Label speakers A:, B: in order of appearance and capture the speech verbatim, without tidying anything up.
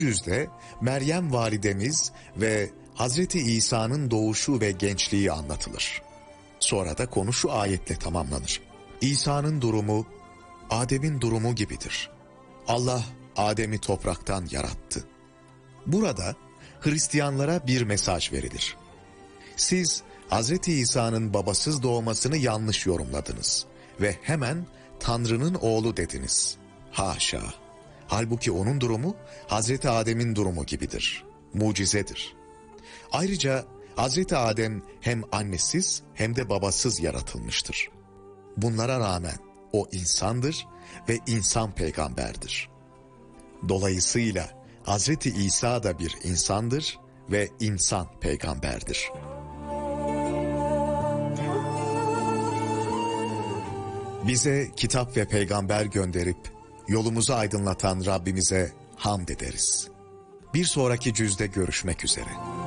A: Yüzde Meryem validemiz ve Hazreti İsa'nın doğuşu ve gençliği anlatılır. Sonra da konu şu ayetle tamamlanır. İsa'nın durumu, Adem'in durumu gibidir. Allah Adem'i topraktan yarattı. Burada Hristiyanlara bir mesaj verilir. Siz Hazreti İsa'nın babasız doğmasını yanlış yorumladınız ve hemen Tanrı'nın oğlu dediniz. Haşa! Halbuki onun durumu Hazreti Adem'in durumu gibidir. Mucizedir. Ayrıca Hazreti Adem hem annesiz hem de babasız yaratılmıştır. Bunlara rağmen o insandır ve insan peygamberdir. Dolayısıyla Hazreti İsa da bir insandır ve insan peygamberdir. Bize kitap ve peygamber gönderip yolumuzu aydınlatan Rabbimize hamd ederiz. Bir sonraki cüzde görüşmek üzere.